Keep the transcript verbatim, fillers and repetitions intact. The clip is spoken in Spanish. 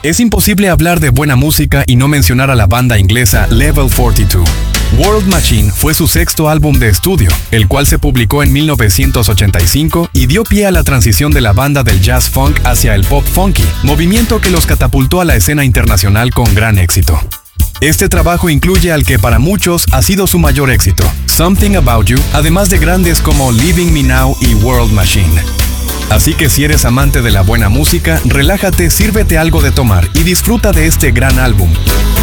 Es imposible hablar de buena música y no mencionar a la banda inglesa Level cuarenta y dos. World Machine fue su sexto álbum de estudio, el cual se publicó en mil novecientos ochenta y cinco y dio pie a la transición de la banda del jazz funk hacia el pop funky, movimiento que los catapultó a la escena internacional con gran éxito. Este trabajo incluye al que para muchos ha sido su mayor éxito, Something About You, además de grandes como Leaving Me Now y World Machine. Así que si eres amante de la buena música, relájate, sírvete algo de tomar y disfruta de este gran álbum.